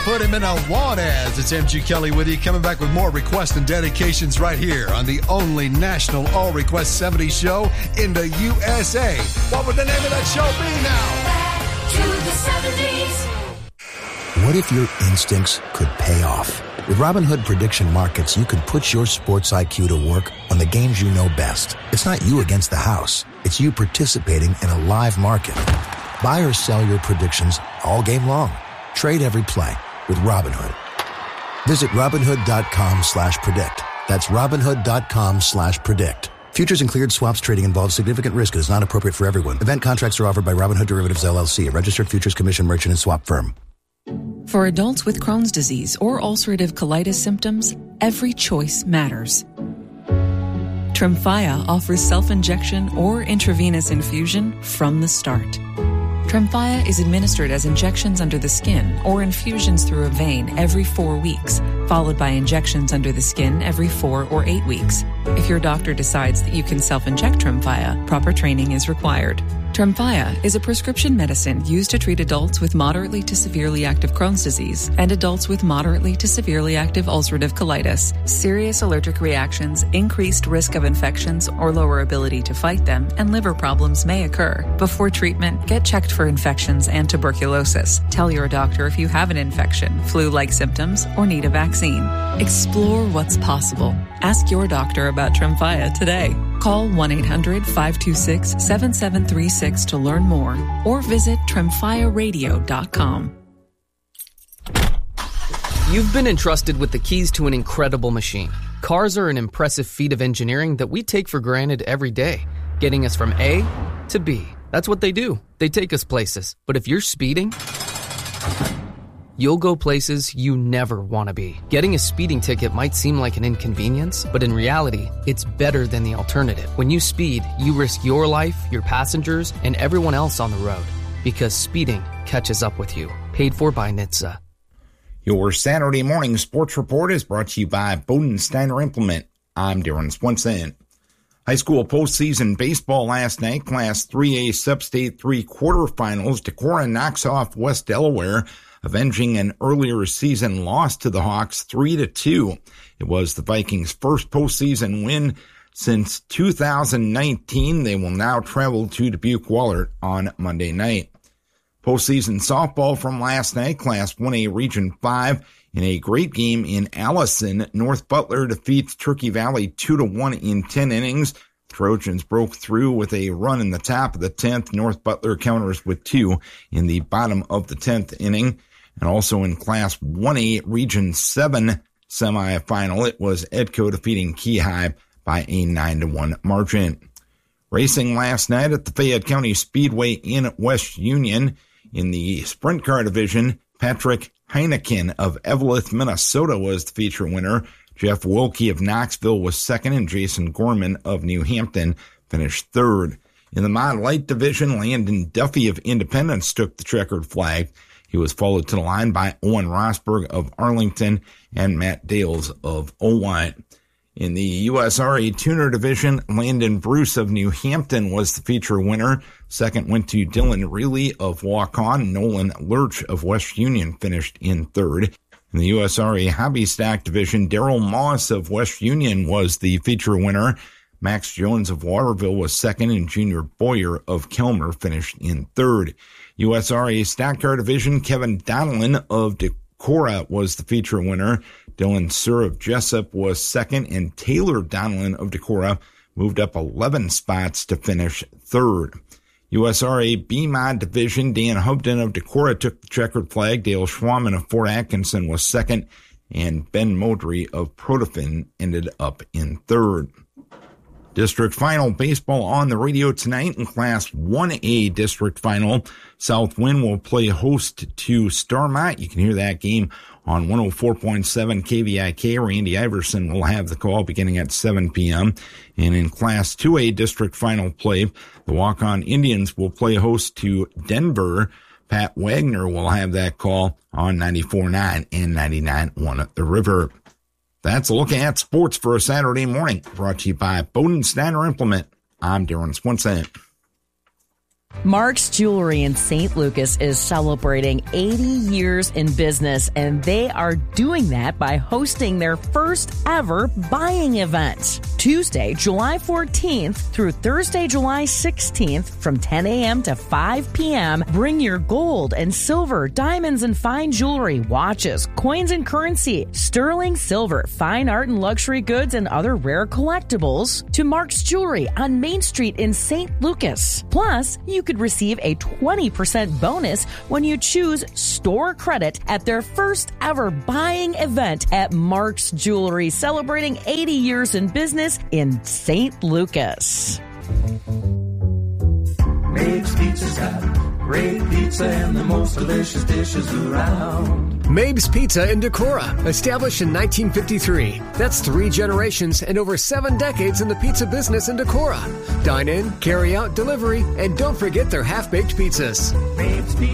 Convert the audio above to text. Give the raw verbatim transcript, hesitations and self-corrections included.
Put him in a Juarez. It's M G Kelly with you, coming back with more requests and dedications right here on the only national All Request seventies show in the U S A. What would the name of that show be now? Back to the seventies. What if your instincts could pay off? With Robinhood Prediction Markets, you could put your sports I Q to work on the games you know best. It's not you against the house. It's you participating in a live market. Buy or sell your predictions all game long. Trade every play with Robinhood. Visit Robinhood.com slash predict. That's Robinhood.com slash predict. Futures and cleared swaps trading involves significant risk and is not appropriate for everyone. Event contracts are offered by Robinhood Derivatives, L L C, a registered futures commission merchant and swap firm. For adults with Crohn's disease or ulcerative colitis symptoms, every choice matters. Tremfya offers self-injection or intravenous infusion from the start. Tremfya is administered as injections under the skin or infusions through a vein every four weeks, followed by injections under the skin every four or eight weeks. If your doctor decides that you can self-inject Tremfya, proper training is required. Tremfya is a prescription medicine used to treat adults with moderately to severely active Crohn's disease and adults with moderately to severely active ulcerative colitis. Serious allergic reactions, increased risk of infections or lower ability to fight them, and liver problems may occur. Before treatment, get checked for infections and tuberculosis. Tell your doctor if you have an infection, flu-like symptoms, or need a vaccine. Explore what's possible. Ask your doctor about Tremfya today. Call one eight hundred five two six seven seven three six to learn more or visit tremfya radio dot com. You've been entrusted with the keys to an incredible machine. Cars are an impressive feat of engineering that we take for granted every day, getting us from A to B. That's what they do. They take us places. But if you're speeding, you'll go places you never want to be. Getting a speeding ticket might seem like an inconvenience, but in reality, it's better than the alternative. When you speed, you risk your life, your passengers, and everyone else on the road, because speeding catches up with you. Paid for by N H T S A. Your Saturday morning sports report is brought to you by Bodensteiner Implement. I'm Darren Swenson. High school postseason baseball last night, Class three A Sub-State three quarterfinals. Decorah knocks off West Delaware, avenging an earlier season loss to the Hawks three to two. It was the Vikings' first postseason win since two thousand nineteen. They will now travel to Dubuque-Wahlert on Monday night. Postseason softball from last night, Class one A Region five. In a great game in Allison, North Butler defeats Turkey Valley two to one in ten innings. Trojans broke through with a run in the top of the tenth. North Butler counters with two in the bottom of the tenth inning. And also in Class one A Region seven semifinal, it was Edco defeating Keyhive by a nine to one margin. Racing last night at the Fayette County Speedway in West Union. In the sprint car division, Patrick Heineken of Eveleth, Minnesota was the feature winner. Jeff Wilkie of Knoxville was second, and Jason Gorman of New Hampton finished third. In the Mod Light division, Landon Duffy of Independence took the checkered flag. He was followed to the line by Owen Rosberg of Arlington and Matt Dales of Owine. In the U S R A Tuner division, Landon Bruce of New Hampton was the feature winner. Second went to Dylan Reilly of Waukon. Nolan Lurch of West Union finished in third. In the U S R A Hobby Stock division, Darrell Moss of West Union was the feature winner. Max Jones of Waterville was second, and Junior Boyer of Kelmer finished in third. U S R A Stock Car division, Kevin Donellan of Decorah was the feature winner. Dylan Sir of Jessup was second, and Taylor Donellan of Decorah moved up eleven spots to finish third. U S R A B-Mod division, Dan Hubden of Decorah took the checkered flag. Dale Schwaman of Fort Atkinson was second, and Ben Modry of Protofin ended up in third. District Final baseball on the radio tonight in Class one A District Final. Southwind will play host to Starmont. You can hear that game on one oh four point seven K V I K. Randy Iverson will have the call beginning at seven p.m. And in Class two A District Final play, the Walk-On Indians will play host to Denver. Pat Wagner will have that call on ninety-four point nine and ninety-nine point one at the River. That's a look at sports for a Saturday morning, brought to you by Bodensteiner Implement. I'm Darren Swenson. Mark's Jewelry in Saint Lucas is celebrating eighty years in business, and they are doing that by hosting their first ever buying event. Tuesday, July fourteenth through Thursday, July sixteenth from ten a.m. to five p.m. Bring your gold and silver, diamonds and fine jewelry, watches, coins and currency, sterling silver, fine art and luxury goods, and other rare collectibles to Mark's Jewelry on Main Street in Saint Lucas. Plus, you could receive a twenty percent bonus when you choose store credit at their first ever buying event at Mark's Jewelry, celebrating eighty years in business in Saint Lucas. Mabe's Pizza's got great pizza and the most delicious dishes around. Mabe's Pizza in Decorah, established in nineteen fifty-three. That's three generations and over seven decades in the pizza business in Decorah. Dine in, carry out, delivery, and don't forget their half-baked pizzas. Mabe's Pizza.